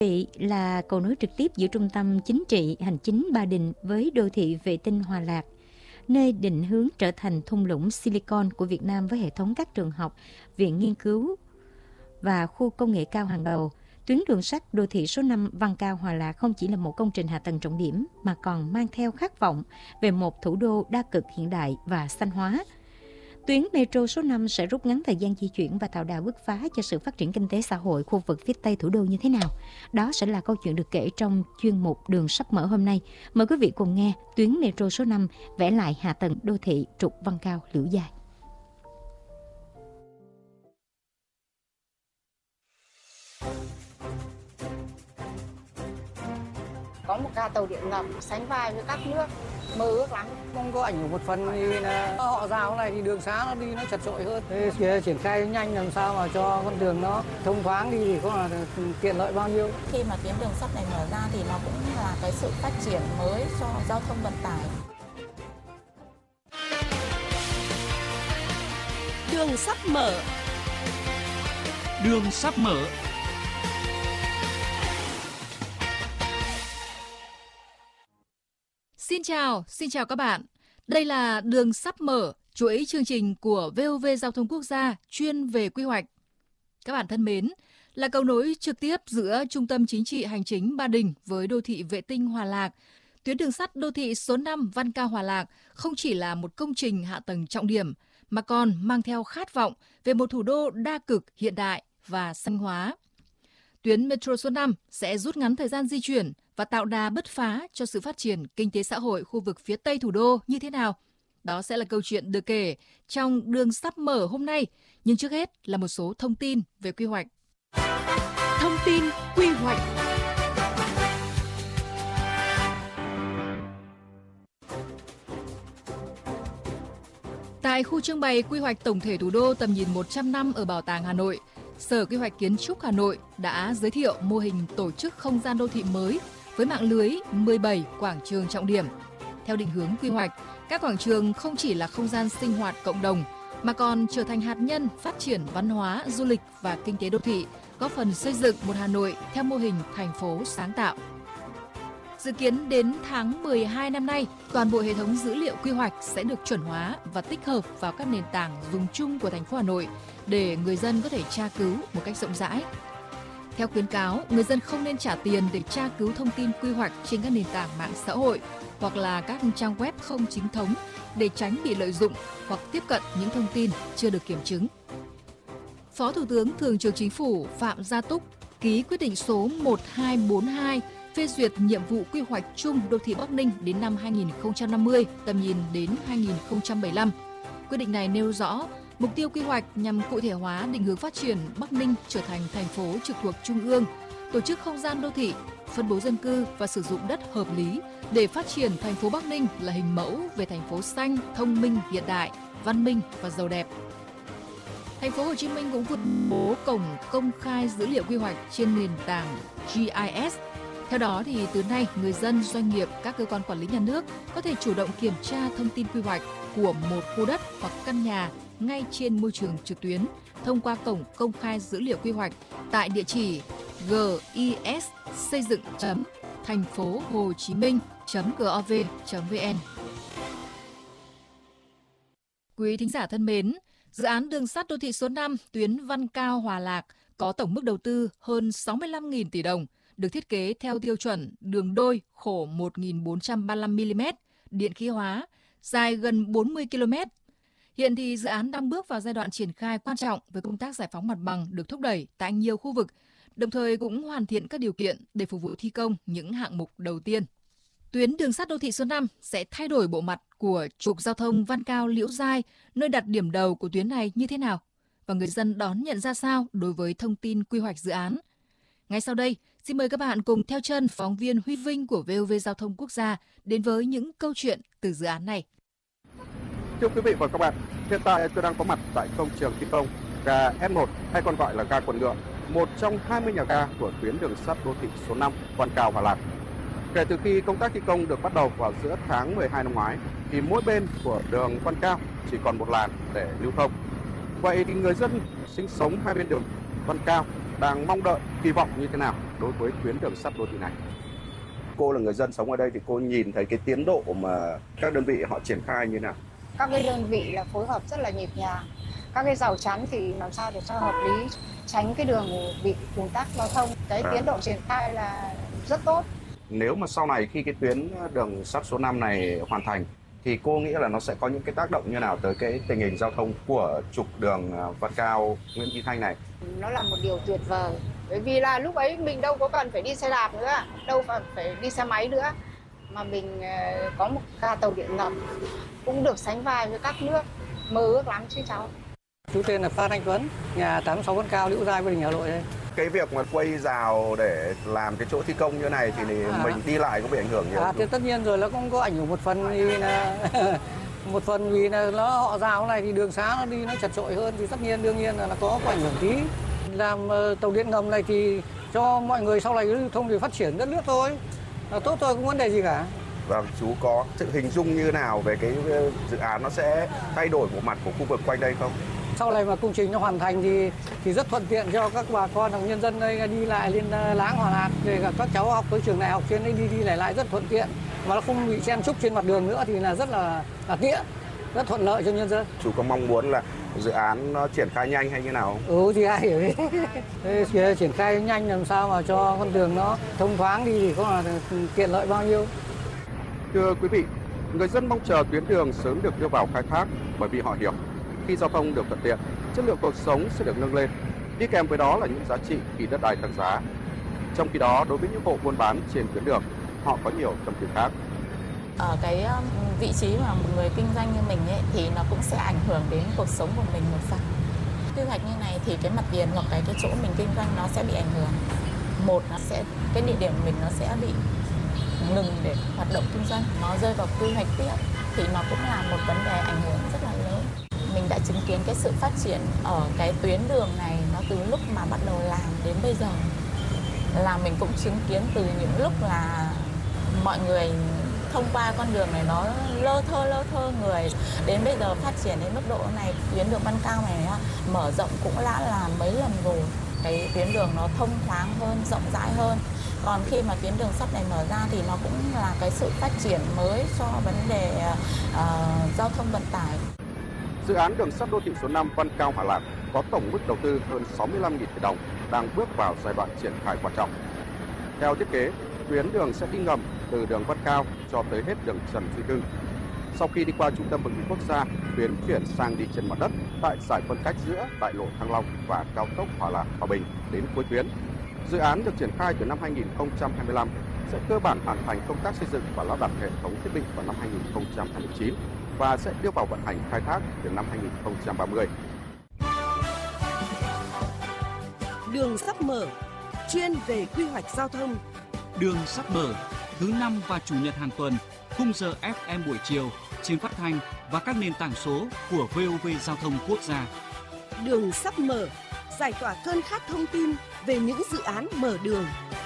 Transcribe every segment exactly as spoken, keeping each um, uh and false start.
Vị là cầu nối trực tiếp giữa trung tâm chính trị hành chính Ba Đình với đô thị vệ tinh Hòa Lạc, nơi định hướng trở thành thung lũng Silicon của Việt Nam với hệ thống các trường học, viện nghiên cứu và khu công nghệ cao hàng đầu. Tuyến đường sắt đô thị số năm Văn Cao Hòa Lạc không chỉ là một công trình hạ tầng trọng điểm mà còn mang theo khát vọng về một thủ đô đa cực hiện đại và xanh hóa. Tuyến metro số năm sẽ rút ngắn thời gian di chuyển và tạo đà bứt phá cho sự phát triển kinh tế xã hội khu vực phía Tây thủ đô như thế nào? Đó sẽ là câu chuyện được kể trong chuyên mục Đường sắp mở hôm nay. Mời quý vị cùng nghe tuyến metro số năm vẽ lại hạ tầng đô thị trục Văn Cao Liễu Giai. Có một ga tàu điện ngầm sánh vai với các nước, mơ ước lắm. Không có ảnh hưởng một phần vì là họ rào này thì đường xá nó đi nó chật chội hơn. Thế triển khai nhanh làm sao mà cho con đường nó thông thoáng đi thì có là tiện lợi bao nhiêu. Khi mà tuyến đường sắt này mở ra thì nó cũng là cái sự phát triển mới cho giao thông vận tải. Đường sắp mở. Đường sắp mở. Xin chào, xin chào các bạn. Đây là Đường sắp mở, chuỗi chương trình của vê o vê Giao thông Quốc gia chuyên về quy hoạch. Các bạn thân mến, là cầu nối trực tiếp giữa Trung tâm Chính trị Hành chính Ba Đình với đô thị vệ tinh Hòa Lạc, tuyến đường sắt đô thị số năm Văn Cao Hòa Lạc không chỉ là một công trình hạ tầng trọng điểm, mà còn mang theo khát vọng về một thủ đô đa cực hiện đại và xanh hóa. Tuyến metro số năm sẽ rút ngắn thời gian di chuyển và tạo đà bứt phá cho sự phát triển kinh tế xã hội khu vực phía Tây thủ đô như thế nào? Đó sẽ là câu chuyện được kể trong Đường sắp mở hôm nay. Nhưng trước hết là một số thông tin về quy hoạch. Thông tin quy hoạch. Tại khu trưng bày quy hoạch tổng thể thủ đô tầm nhìn một trăm năm ở Bảo tàng Hà Nội, Sở Quy hoạch Kiến trúc Hà Nội đã giới thiệu mô hình tổ chức không gian đô thị mới với mạng lưới mười bảy quảng trường trọng điểm. Theo định hướng quy hoạch, các quảng trường không chỉ là không gian sinh hoạt cộng đồng, mà còn trở thành hạt nhân phát triển văn hóa, du lịch và kinh tế đô thị, góp phần xây dựng một Hà Nội theo mô hình thành phố sáng tạo. Dự kiến đến tháng mười hai năm nay, toàn bộ hệ thống dữ liệu quy hoạch sẽ được chuẩn hóa và tích hợp vào các nền tảng dùng chung của thành phố Hà Nội để người dân có thể tra cứu một cách rộng rãi. Theo khuyến cáo, người dân không nên trả tiền để tra cứu thông tin quy hoạch trên các nền tảng mạng xã hội hoặc là các trang web không chính thống để tránh bị lợi dụng hoặc tiếp cận những thông tin chưa được kiểm chứng. Phó Thủ tướng Thường trực Chính phủ Phạm Gia Túc ký quyết định số một hai bốn hai phê duyệt nhiệm vụ quy hoạch chung đô thị Bắc Ninh đến năm hai nghìn không trăm năm mươi, tầm nhìn đến hai nghìn không trăm bảy mươi lăm. Quyết định này nêu rõ mục tiêu quy hoạch nhằm cụ thể hóa định hướng phát triển Bắc Ninh trở thành thành phố trực thuộc Trung ương, tổ chức không gian đô thị, phân bố dân cư và sử dụng đất hợp lý để phát triển thành phố Bắc Ninh là hình mẫu về thành phố xanh, thông minh, hiện đại, văn minh và giàu đẹp. Thành phố Hồ Chí Minh cũng công bố cổng công khai dữ liệu quy hoạch trên nền tảng giê i ét. Theo đó thì từ nay người dân, doanh nghiệp, các cơ quan quản lý nhà nước có thể chủ động kiểm tra thông tin quy hoạch của một khu đất hoặc căn nhà ngay trên môi trường trực tuyến thông qua cổng công khai dữ liệu quy hoạch tại địa chỉ gis xây dựng chấm thành phố hồ chí minh chấm gov chấm vn. Quý thính giả thân mến, dự án đường sắt đô thị số năm tuyến Văn Cao Hòa Lạc có tổng mức đầu tư hơn sáu mươi lăm nghìn tỷ đồng, được thiết kế theo tiêu chuẩn đường đôi khổ một nghìn bốn trăm ba mươi lăm mi-li-mét, điện khí hóa, dài gần bốn mươi ki-lô-mét. Hiện thì dự án đang bước vào giai đoạn triển khai quan trọng với công tác giải phóng mặt bằng được thúc đẩy tại nhiều khu vực, đồng thời cũng hoàn thiện các điều kiện để phục vụ thi công những hạng mục đầu tiên. Tuyến đường sắt đô thị số năm sẽ thay đổi bộ mặt của trục giao thông Văn Cao Liễu Giai, nơi đặt điểm đầu của tuyến này như thế nào? Và người dân đón nhận ra sao đối với thông tin quy hoạch dự án? Ngay sau đây, xin mời các bạn cùng theo chân phóng viên Huy Vinh của vê o vê Giao thông Quốc gia đến với những câu chuyện từ dự án này. Thưa quý vị và các bạn, hiện tại tôi đang có mặt tại công trường thi công ga ét một hay còn gọi là ga Quận Ngựa, một trong hai mươi nhà ga của tuyến đường sắt đô thị số năm Văn Cao Hòa Lạc. Kể từ khi công tác thi công được bắt đầu vào giữa tháng mười hai năm ngoái, thì mỗi bên của đường Văn Cao chỉ còn một làn để lưu thông. Vậy thì người dân sinh sống hai bên đường Văn Cao đang mong đợi, kỳ vọng như thế nào đối với tuyến đường sắt đô thị này. Cô là người dân sống ở đây thì cô nhìn thấy cái tiến độ mà các đơn vị họ triển khai như thế nào? Các cái đơn vị là phối hợp rất là nhịp nhàng. Các cái rào chắn thì làm sao để cho hợp lý, tránh cái đường bị ùn tắc giao thông. Cái tiến độ triển khai là rất tốt. Nếu mà sau này khi cái tuyến đường sắt số năm này hoàn thành thì cô nghĩ là nó sẽ có những cái tác động như nào tới cái tình hình giao thông của trục đường Văn Cao Nguyễn Chí Thanh này? Nó là một điều tuyệt vời. Bởi vì là lúc ấy mình đâu có cần phải đi xe đạp nữa, đâu phải phải đi xe máy nữa, mà mình có một ga tàu điện ngầm cũng được sánh vai với các nước, mơ ước lắm chứ cháu. Chú tên là Phan Anh Tuấn, nhà tám mươi sáu Văn Cao, Liễu Giai, Ba Đình, Hà Nội đây. Cái việc mà quây rào để làm cái chỗ thi công như này thì à. mình đi lại có bị ảnh hưởng nhiều? À, thì tất nhiên rồi, nó cũng có ảnh hưởng một phần vì là một phần vì là nó họ rào này thì đường xá nó đi nó chật chội hơn thì tất nhiên đương nhiên là nó có, có ảnh hưởng tí. Làm uh, tàu điện ngầm này thì cho mọi người sau này lưu thông thì phát triển đất nước thôi, là tốt thôi, không vấn đề gì cả. Vâng, chú có sự hình dung như nào về cái dự án nó sẽ thay đổi bộ mặt của khu vực quanh đây không? Sau này mà công trình nó hoàn thành thì thì rất thuận tiện cho các bà con hoặc nhân dân đây đi lại lên Láng Hòa Lạc, để các cháu học tới trường đại học trên đây đi đi lại lại rất thuận tiện, mà nó không bị chen chúc trên mặt đường nữa thì là rất là, là tiện, rất thuận lợi cho nhân dân. Chú có mong muốn là dự án nó triển khai nhanh hay như nào không? Ừ thì ai hiểu đấy. Triển khai nhanh làm sao mà cho con đường nó thông thoáng đi thì có là tiện lợi bao nhiêu. Thưa quý vị, người dân mong chờ tuyến đường sớm được đưa vào khai thác bởi vì họ hiểu khi giao thông được thuận tiện, chất lượng cuộc sống sẽ được nâng lên. Đi kèm với đó là những giá trị khi đất đai tăng giá. Trong khi đó, đối với những hộ buôn bán trên tuyến đường, họ có nhiều tâm tư khác. Ở cái vị trí mà một người kinh doanh như mình ấy, thì nó cũng sẽ ảnh hưởng đến cuộc sống của mình một phần. Quy hoạch như này thì cái mặt tiền hoặc cái cái chỗ mình kinh doanh nó sẽ bị ảnh hưởng. Một, nó sẽ cái địa điểm mình nó sẽ bị ngừng để hoạt động kinh doanh. Nó rơi vào quy hoạch tiếp thì nó cũng là một vấn đề ảnh hưởng rất là lớn. Mình đã chứng kiến cái sự phát triển ở cái tuyến đường này nó từ lúc mà bắt đầu làm đến bây giờ. Là mình cũng chứng kiến từ những lúc là mọi người thông qua con đường này nó lơ thơ lơ thơ người, đến bây giờ phát triển đến mức độ này. Tuyến đường Văn Cao này mở rộng cũng đã là mấy lần rồi. Cái tuyến đường nó thông thoáng hơn, rộng rãi hơn. Còn khi mà tuyến đường sắt này mở ra thì nó cũng là cái sự phát triển mới cho vấn đề uh, giao thông vận tải. Dự án đường sắt đô thị số năm Văn Cao Hòa Lạc có tổng mức đầu tư hơn sáu mươi lăm nghìn tỷ đồng, đang bước vào giai đoạn triển khai quan trọng. Theo thiết kế, tuyến đường sẽ đi ngầm từ đường Văn Cao cho tới hết đường Trần Duy Hưng. Sau khi đi qua trung tâm bệnh viện quốc gia, tuyến chuyển sang đi trên mặt đất tại giải phân cách giữa đại lộ Thăng Long và cao tốc Hòa Lạc - Hòa Bình đến cuối tuyến. Dự án được triển khai từ năm hai nghìn không trăm hai mươi lăm, sẽ cơ bản hoàn thành công tác xây dựng và lắp đặt hệ thống thiết bị vào năm hai nghìn không trăm hai mươi chín và sẽ đưa vào vận hành khai thác từ năm hai nghìn không trăm ba mươi. Đường sắp mở, chuyên về quy hoạch giao thông. Đường sắp mở, thứ năm và chủ nhật hàng tuần, khung giờ ép em buổi chiều trên phát thanh và các nền tảng số của vê o vê Giao thông Quốc gia. Đường sắp mở, giải tỏa cơn khát thông tin về những dự án mở đường.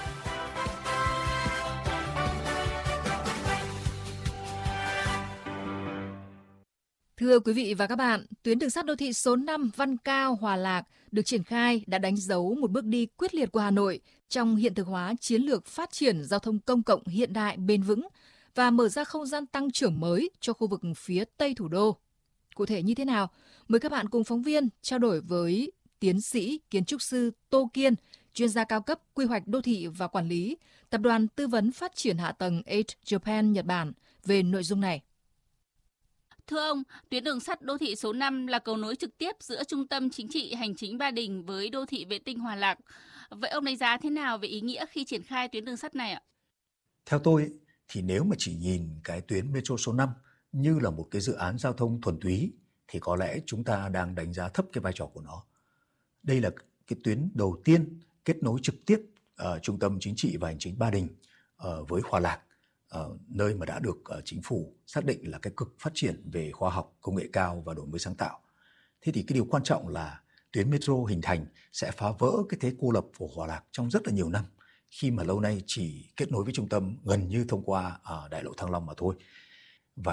Thưa quý vị và các bạn, tuyến đường sắt đô thị số năm Văn Cao - Hòa Lạc được triển khai đã đánh dấu một bước đi quyết liệt của Hà Nội trong hiện thực hóa chiến lược phát triển giao thông công cộng hiện đại bền vững và mở ra không gian tăng trưởng mới cho khu vực phía Tây thủ đô. Cụ thể như thế nào? Mời các bạn cùng phóng viên trao đổi với tiến sĩ kiến trúc sư Tô Kiên, chuyên gia cao cấp quy hoạch đô thị và quản lý, Tập đoàn Tư vấn Phát triển Hạ tầng Eight Japan Nhật Bản về nội dung này. Thưa ông, tuyến đường sắt đô thị số năm là cầu nối trực tiếp giữa trung tâm chính trị hành chính Ba Đình với đô thị vệ tinh Hòa Lạc. Vậy ông đánh giá thế nào về ý nghĩa khi triển khai tuyến đường sắt này ạ? Theo tôi thì nếu mà chỉ nhìn cái tuyến metro số năm như là một cái dự án giao thông thuần túy thì có lẽ chúng ta đang đánh giá thấp cái vai trò của nó. Đây là cái tuyến đầu tiên kết nối trực tiếp uh, trung tâm chính trị và hành chính Ba Đình uh, với Hòa Lạc, uh, nơi mà đã được uh, chính phủ xác định là cái cực phát triển về khoa học, công nghệ cao và đổi mới sáng tạo. Thế thì cái điều quan trọng là tuyến metro hình thành sẽ phá vỡ cái thế cô lập của Hòa Lạc trong rất là nhiều năm, khi mà lâu nay chỉ kết nối với trung tâm gần như thông qua uh, đại lộ Thăng Long mà thôi. Và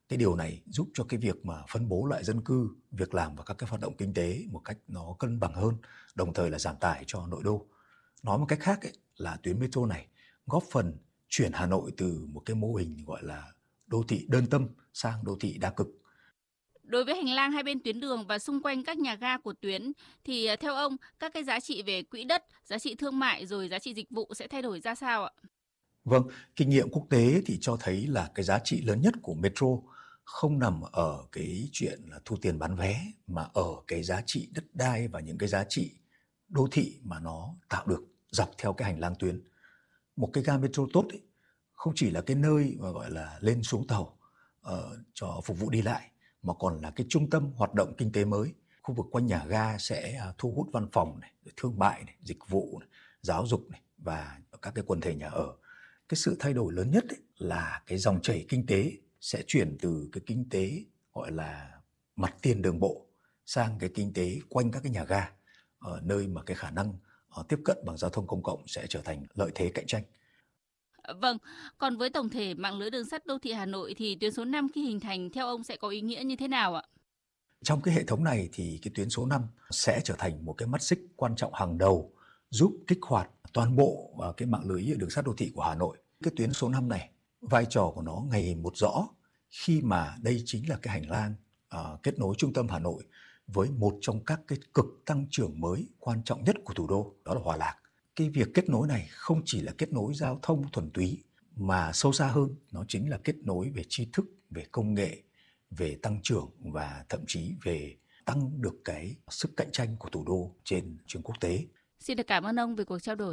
Cái điều này giúp cho cái việc mà phân bố lại dân cư, việc làm và các cái hoạt động kinh tế một cách nó cân bằng hơn, đồng thời là giảm tải cho nội đô. Nói một cách khác ấy, là tuyến metro này góp phần chuyển Hà Nội từ một cái mô hình gọi là đô thị đơn tâm sang đô thị đa cực. Đối với hành lang hai bên tuyến đường và xung quanh các nhà ga của tuyến thì theo ông, các cái giá trị về quỹ đất, giá trị thương mại rồi giá trị dịch vụ sẽ thay đổi ra sao ạ? Vâng, kinh nghiệm quốc tế thì cho thấy là cái giá trị lớn nhất của metro không nằm ở cái chuyện là thu tiền bán vé, mà ở cái giá trị đất đai và những cái giá trị đô thị mà nó tạo được dọc theo cái hành lang tuyến. Một cái ga metro tốt ấy, không chỉ là cái nơi mà gọi là lên xuống tàu uh, cho phục vụ đi lại, mà còn là cái trung tâm hoạt động kinh tế mới. Khu vực quanh nhà ga sẽ uh, thu hút văn phòng, này, thương mại, này, dịch vụ, này, giáo dục này, và các cái quần thể nhà ở. Cái sự thay đổi lớn nhất ấy là cái dòng chảy kinh tế sẽ chuyển từ cái kinh tế gọi là mặt tiền đường bộ sang cái kinh tế quanh các cái nhà ga, ở nơi mà cái khả năng uh, tiếp cận bằng giao thông công cộng sẽ trở thành lợi thế cạnh tranh. Vâng, còn với tổng thể mạng lưới đường sắt đô thị Hà Nội thì tuyến số năm khi hình thành theo ông sẽ có ý nghĩa như thế nào ạ? Trong cái hệ thống này thì cái tuyến số năm sẽ trở thành một cái mắt xích quan trọng hàng đầu giúp kích hoạt toàn bộ cái mạng lưới đường sắt đô thị của Hà Nội. Cái tuyến số năm này, vai trò của nó ngày một rõ khi mà đây chính là cái hành lang uh, kết nối trung tâm Hà Nội với một trong các cái cực tăng trưởng mới quan trọng nhất của thủ đô, đó là Hòa Lạc. Cái việc kết nối này không chỉ là kết nối giao thông thuần túy mà sâu xa hơn, nó chính là kết nối về tri thức, về công nghệ, về tăng trưởng và thậm chí về tăng được cái sức cạnh tranh của thủ đô trên trường quốc tế. Xin được cảm ơn ông về cuộc trao đổi.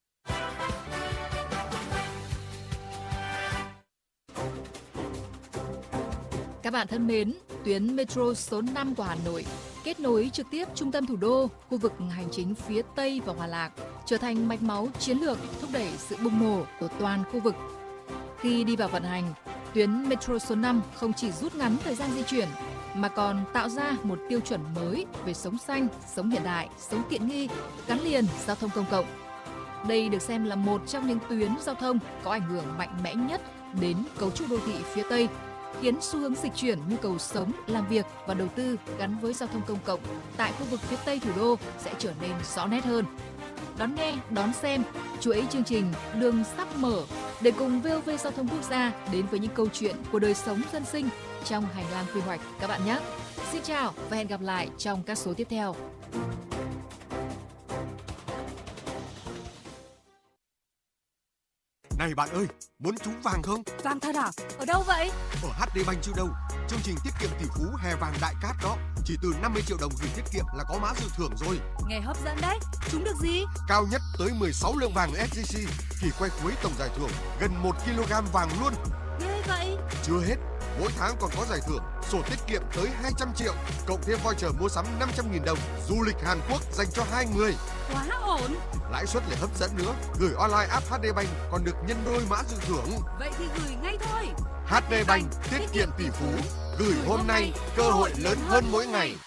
Các bạn thân mến, tuyến metro số năm của Hà Nội kết nối trực tiếp trung tâm thủ đô, khu vực hành chính phía Tây và Hòa Lạc, trở thành mạch máu chiến lược thúc đẩy sự bùng nổ của toàn khu vực. Khi đi vào vận hành, tuyến metro số năm không chỉ rút ngắn thời gian di chuyển, mà còn tạo ra một tiêu chuẩn mới về sống xanh, sống hiện đại, sống tiện nghi, gắn liền giao thông công cộng. Đây được xem là một trong những tuyến giao thông có ảnh hưởng mạnh mẽ nhất đến cấu trúc đô thị phía Tây, khiến xu hướng dịch chuyển nhu cầu sống, làm việc và đầu tư gắn với giao thông công cộng tại khu vực phía Tây thủ đô sẽ trở nên rõ nét hơn. Đón nghe, đón xem chuỗi chương trình Đường sắp mở để cùng vê o vê Giao thông Quốc gia đến với những câu chuyện của đời sống dân sinh trong hành lang quy hoạch các bạn nhé. Xin chào và hẹn gặp lại trong các số tiếp theo. Này bạn ơi, muốn trúng vàng không? Vàng thật à? Ở đâu vậy? Ở hát đê Bank chứ đâu. Chương trình tiết kiệm tỷ phú hè vàng đại cát đó. Chỉ từ năm mươi triệu đồng gửi tiết kiệm là có mã dự thưởng rồi. Nghe hấp dẫn đấy. Trúng được gì? Cao nhất tới mười sáu lượng vàng ét gi xê. Kỳ quay cuối tổng giải thưởng gần một ki lô gam vàng luôn. Ghê vậy. Chưa hết. Mỗi tháng còn có giải thưởng sổ tiết kiệm tới hai trăm triệu, cộng thêm voucher mua sắm năm trăm nghìn đồng, du lịch Hàn Quốc dành cho hai người. Quá ổn. Lãi suất lại hấp dẫn nữa, gửi online app hát đê Bank còn được nhân đôi mã dự thưởng. Vậy thì gửi ngay thôi. hát đê Bank tiết kiệm tỷ phú, gửi hôm nay, cơ hội lớn hơn mỗi ngày.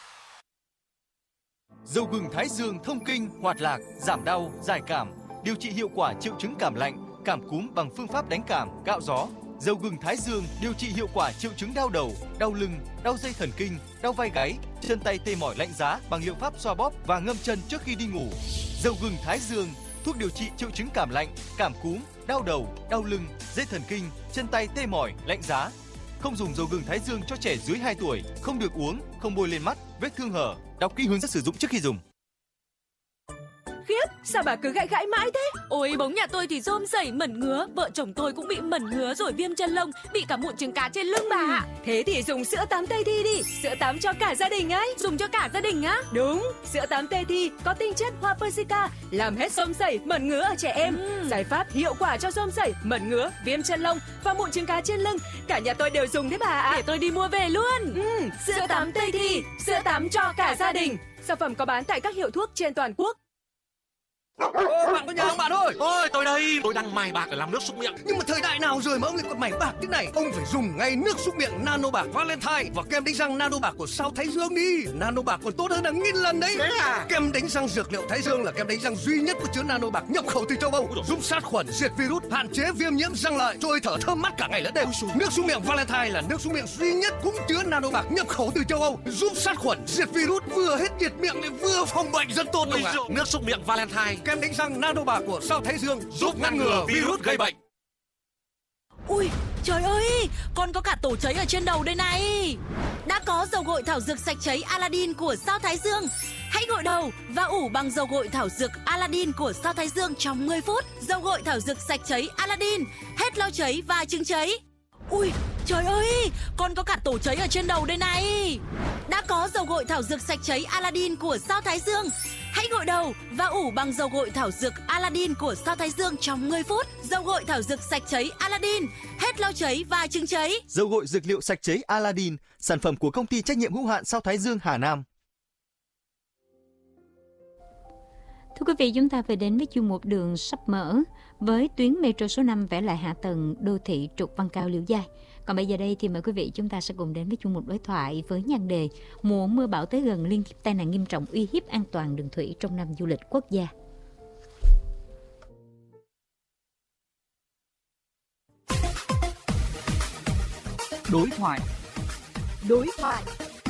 Dầu gừng Thái Dương thông kinh, hoạt lạc, giảm đau, giải cảm, điều trị hiệu quả triệu chứng cảm lạnh, cảm cúm bằng phương pháp đánh cảm, cạo gió. Dầu gừng Thái Dương điều trị hiệu quả triệu chứng đau đầu, đau lưng, đau dây thần kinh, đau vai gáy, chân tay tê mỏi lạnh giá bằng liệu pháp xoa bóp và ngâm chân trước khi đi ngủ. Dầu gừng Thái Dương, thuốc điều trị triệu chứng cảm lạnh, cảm cúm, đau đầu, đau lưng, dây thần kinh, chân tay tê mỏi, lạnh giá. Không dùng dầu gừng Thái Dương cho trẻ dưới hai tuổi, không được uống, không bôi lên mắt, vết thương hở. Đọc kỹ hướng dẫn sử dụng trước khi dùng. Khiếp, sao bà cứ gãi gãi mãi thế? Ôi, bóng nhà tôi thì rôm rẩy mẩn ngứa, vợ chồng tôi cũng bị mẩn ngứa rồi viêm chân lông, bị cả mụn trứng cá trên lưng bà ạ. Thế thì dùng sữa tắm Tây Thi đi, sữa tắm cho cả gia đình ấy. Dùng cho cả gia đình á? Đúng, sữa tắm Tây Thi có tinh chất hoa persica, làm hết rôm rẩy, mẩn ngứa ở trẻ em. Ừ. Giải pháp hiệu quả cho rôm rẩy, mẩn ngứa, viêm chân lông và mụn trứng cá trên lưng. Cả nhà tôi đều dùng đấy bà ạ. Để tôi đi mua về luôn. Ừ, sữa tắm Tây Thi, sữa tắm cho cả gia đình. Sản phẩm có bán tại các hiệu thuốc trên toàn quốc. Ô, bạn có nhà không bạn ơi? Ôi, tôi đây, tôi đang mài bạc để làm nước súc miệng. Nhưng mà thời đại nào rồi mà ông lại còn mài bạc thế này? Ông phải dùng ngay nước súc miệng Nano Bạc Valentine và kem đánh răng Nano Bạc của Sao Thái Dương đi. Nano Bạc còn tốt hơn là nghìn lần đấy. Thế à? Kem đánh răng dược liệu Thái Dương là kem đánh răng duy nhất có chứa Nano Bạc nhập khẩu từ châu Âu, giúp sát khuẩn, diệt virus, hạn chế viêm nhiễm răng lợi, trôi thở thơm mát cả ngày lẫn đêm. Nước súc miệng Valentine là nước súc miệng duy nhất cũng chứa Nano Bạc nhập khẩu từ châu Âu, giúp sát khuẩn, diệt virus, vừa hết nhiệt miệng lại vừa phòng bệnh, rất tốt luôn ạ. Nước súc miệng Valentine, kem đánh răng Nano Bạc của Sao Thái Dương giúp ngăn ngừa virus gây bệnh. Ui, trời ơi, con có cả tổ cháy ở trên đầu đây này. Đã có dầu gội thảo dược sạch cháy Aladdin của Sao Thái Dương. Hãy gội đầu và ủ bằng dầu gội thảo dược Aladdin của Sao Thái Dương trong mười phút. Dầu gội thảo dược sạch cháy Aladdin, hết lau cháy và chứng cháy. Ui, trời ơi, con có cả tổ cháy ở trên đầu đây này. Đã có dầu gội thảo dược sạch cháy Aladdin của Sao Thái Dương. Hãy gội đầu và ủ bằng dầu gội thảo dược Aladdin của Sao Thái Dương trong mười phút. Dầu gội thảo dược sạch cháy Aladdin, hết lau cháy và chứng cháy. Dầu gội dược liệu sạch cháy Aladdin, sản phẩm của công ty trách nhiệm hữu hạn Sao Thái Dương Hà Nam. Thưa quý vị, chúng ta về đến với chuyên mục Đường sắp mở với tuyến metro số năm vẽ lại hạ tầng đô thị trục Văn Cao Liễu Giai. Còn bây giờ đây thì mời quý vị chúng ta sẽ cùng đến với chuyên mục đối thoại với nhan đề Mùa mưa bão tới gần, liên tiếp tai nạn nghiêm trọng uy hiếp an toàn đường thủy trong năm du lịch quốc gia. Đối thoại. Đối thoại.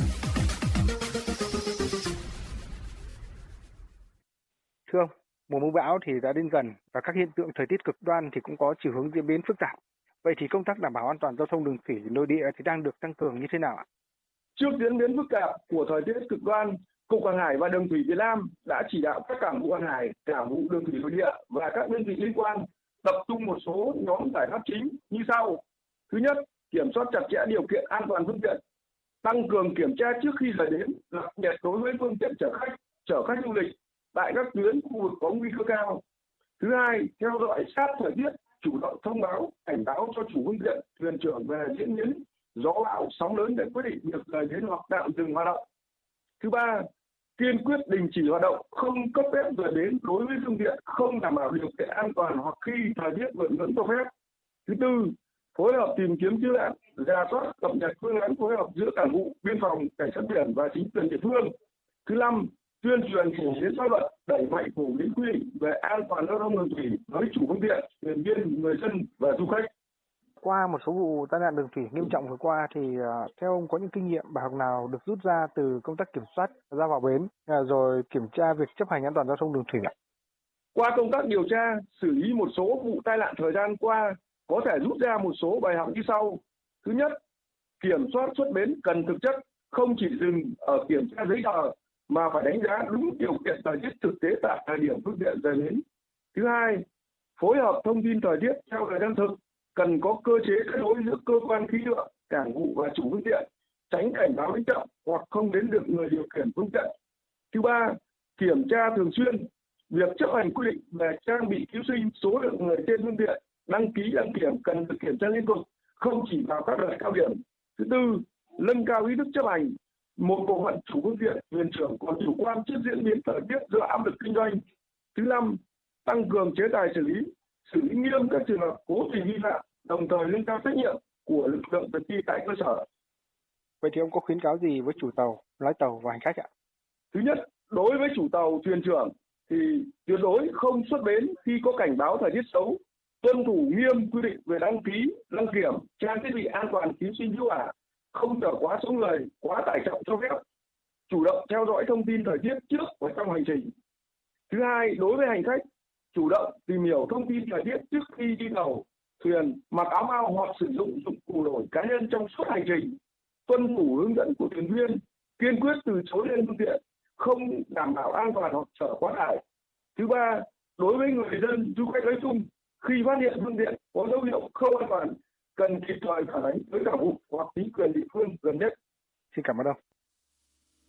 Thưa ông, mùa mưa bão thì đã đến gần và các hiện tượng thời tiết cực đoan thì cũng có chiều hướng diễn biến phức tạp. Vậy thì công tác đảm bảo an toàn giao thông đường thủy nội địa thì đang được tăng cường như thế nào ạ? Trước diễn biến phức tạp của thời tiết cực đoan, Cục Hàng hải và Đường thủy Việt Nam đã chỉ đạo các cảng vụ hàng hải, cảng vụ đường thủy nội địa và các đơn vị liên quan tập trung một số nhóm giải pháp chính như sau. Thứ nhất, kiểm soát chặt chẽ điều kiện an toàn phương tiện, tăng cường kiểm tra trước khi rời bến, đặc biệt đối với phương tiện chở khách, chở khách du lịch tại các tuyến khu vực có nguy cơ cao. Thứ hai, theo dõi sát thời tiết, chủ động thông báo, cảnh báo cho chủ phương tiện, thuyền trưởng về diễn biến gió bão, sóng lớn để quyết định việc rời bến hoặc tạm dừng hoạt động. Thứ ba, kiên quyết đình chỉ hoạt động, không cấp phép rời bến đối với phương tiện không đảm bảo điều kiện an toàn hoặc khi thời tiết vượt ngưỡng cho phép. Thứ tư, phối hợp tìm kiếm cứu nạn, rà soát cập nhật phương án phối hợp giữa cảng vụ, biên phòng, cảnh sát biển và chính quyền địa phương. Thứ năm, tuyên truyền phổ biến pháp luật, đẩy mạnh phổ biến quy định về an toàn giao thông đường thủy với chủ phương tiện, thuyền viên, người dân và du khách. Qua một số vụ tai nạn đường thủy nghiêm trọng vừa qua thì uh, theo ông có những kinh nghiệm bài học nào được rút ra từ công tác kiểm soát ra vào bến uh, rồi kiểm tra việc chấp hành an toàn giao thông đường thủy ạ? Qua công tác điều tra, xử lý một số vụ tai nạn thời gian qua có thể rút ra một số bài học như sau. Thứ nhất, kiểm soát xuất bến cần thực chất, không chỉ dừng ở kiểm tra giấy tờ mà phải đánh giá đúng điều kiện thời tiết thực tế tại thời điểm phương tiện rời bến. Thứ hai, phối hợp thông tin thời tiết theo thời gian thực, cần có cơ chế kết nối giữa cơ quan khí tượng, cảng vụ và chủ phương tiện, tránh cảnh báo đến chậm hoặc không đến được người điều khiển phương tiện. Thứ ba, kiểm tra thường xuyên, việc chấp hành quy định về trang bị cứu sinh, số lượng người trên phương tiện, đăng ký đăng kiểm cần được kiểm tra liên tục, không chỉ vào các đợt cao điểm. Thứ tư, nâng cao ý thức chấp hành. Một bộ phận chủ phương tiện, thuyền trưởng còn chủ quan trước diễn biến thời tiết do áp lực kinh doanh. Thứ năm, tăng cường chế tài xử lý, xử lý nghiêm các trường hợp cố tình vi phạm, đồng thời nâng cao trách nhiệm của lực lượng thực thi tại cơ sở. Vậy thì ông có khuyến cáo gì với chủ tàu, lái tàu và hành khách ạ? Thứ nhất, đối với chủ tàu, thuyền trưởng thì tuyệt đối không xuất bến khi có cảnh báo thời tiết xấu, tuân thủ nghiêm quy định về đăng ký, đăng kiểm, trang thiết bị an toàn cứu sinh cứu hỏa, không chở quá số người, quá tải trọng cho phép, chủ động theo dõi thông tin thời tiết trước và trong hành trình. Thứ hai, đối với hành khách, chủ động tìm hiểu thông tin thời tiết trước khi đi tàu, thuyền, mặc áo phao hoặc sử dụng dụng cụ nổi cá nhân trong suốt hành trình, tuân thủ hướng dẫn của thuyền viên, kiên quyết từ chối lên phương tiện, không đảm bảo an toàn hoặc chở quá tải. Thứ ba, đối với người dân, du khách nói chung, khi phát hiện phương tiện có dấu hiệu không an toàn, cần kịp thời phản ánh với cảng vụ hoặc chính quyền địa phương gần nhất. Xin cảm ơn ông.